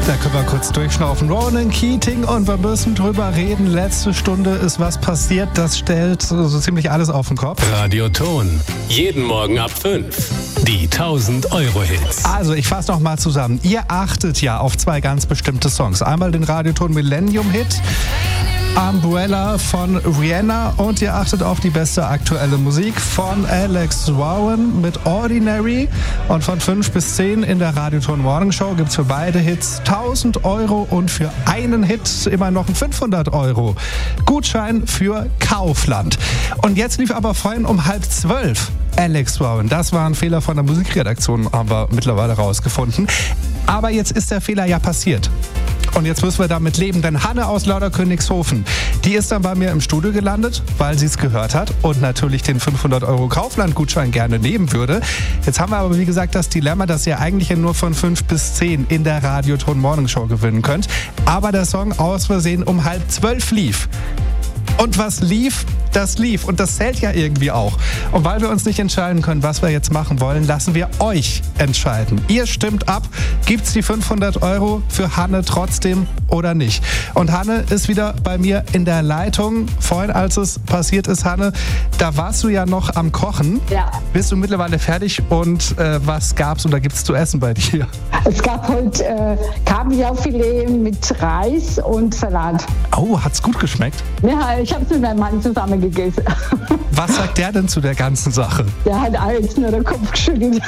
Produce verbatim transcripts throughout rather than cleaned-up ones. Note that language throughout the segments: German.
Da können wir kurz durchschnaufen. Ronan Keating, und wir müssen drüber reden. Letzte Stunde ist was passiert. Das stellt so ziemlich alles auf den Kopf. Radioton. Jeden Morgen ab fünf. Die tausend Euro Hits. Also, ich fasse noch mal zusammen. Ihr achtet ja auf zwei ganz bestimmte Songs. Einmal den Radioton Millennium Hit Umbrella von Rihanna, und ihr achtet auf die beste aktuelle Musik von Alex Warren mit Ordinary. Und von fünf bis zehn in der Radioton Morning Show gibt es für beide Hits tausend Euro und für einen Hit immer noch ein fünfhundert Euro Gutschein für Kaufland. Und jetzt lief aber vorhin um halb zwölf Alex Warren. Das war ein Fehler von der Musikredaktion, haben wir mittlerweile rausgefunden. Aber jetzt ist der Fehler ja passiert. Und jetzt müssen wir damit leben, denn Hanne aus Lauderkönigshofen, die ist dann bei mir im Studio gelandet, weil sie es gehört hat und natürlich den fünfhundert Euro Kaufland-Gutschein gerne nehmen würde. Jetzt haben wir aber, wie gesagt, das Dilemma, dass ihr eigentlich ja nur von fünf bis zehn in der Radioton Morning Show gewinnen könnt. Aber der Song aus Versehen um halb zwölf lief. Und was lief, das lief. Und das zählt ja irgendwie auch. Und weil wir uns nicht entscheiden können, was wir jetzt machen wollen, lassen wir euch entscheiden. Ihr stimmt ab, gibt's die fünfhundert Euro für Hanne trotzdem oder nicht? Und Hanne ist wieder bei mir in der Leitung. Vorhin, als es passiert ist, Hanne, da warst du ja noch am Kochen. Ja. Bist du mittlerweile fertig, und äh, was gab's oder gibt's zu essen bei dir? Es gab heute äh, Kabeljaufilet mit Reis und Salat. Oh, hat's gut geschmeckt? Ja, ich habe es mit meinem Mann zusammen gegessen. Was sagt der denn zu der ganzen Sache? Der hat jetzt nur den Kopf geschüttelt.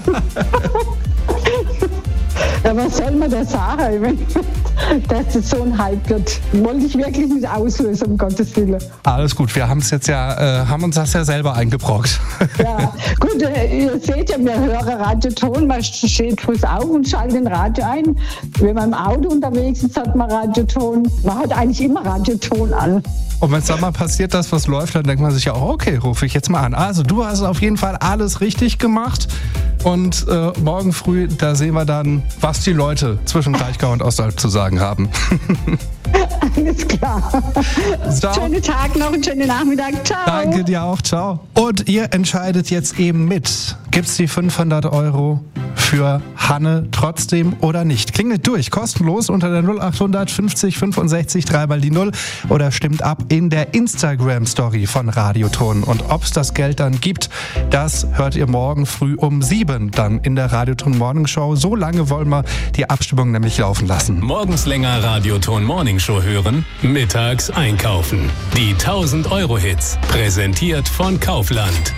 Ja, was soll man da sagen, wenn, dass das so ein Hype wird? Wollte ich wirklich nicht auslösen, um Gottes Willen. Alles gut, wir haben es jetzt ja, äh, haben uns das ja selber eingebrockt. Ja, gut, äh, ihr seht ja, wir hören Radioton, man steht früh auf und schaltet den Radio ein. Wenn man im Auto unterwegs ist, hat man Radioton. Man hat eigentlich immer Radioton an. Und wenn es dann mal passiert, dass was läuft, dann denkt man sich ja auch, okay, rufe ich jetzt mal an. Also du hast auf jeden Fall alles richtig gemacht. Und äh, morgen früh, da sehen wir dann, was die Leute zwischen Kraichgau und Ostalb zu sagen haben. Alles klar. Ciao. Schönen Tag noch, einen schönen Nachmittag. Ciao. Danke dir auch, ciao. Und ihr entscheidet jetzt eben mit. Gibt's die fünfhundert Euro für Hanne trotzdem oder nicht? Klingelt durch, kostenlos unter der null achthundert fünfzig fünfundsechzig dreimal die null oder stimmt ab in der Instagram-Story von Radioton. Und ob es das Geld dann gibt, das hört ihr morgen früh um sieben dann in der Radioton Morning Show. So lange wollen wir die Abstimmung nämlich laufen lassen. Morgens länger Radioton Morning Show hören, mittags einkaufen. Die tausend Euro Hits, präsentiert von Kaufland.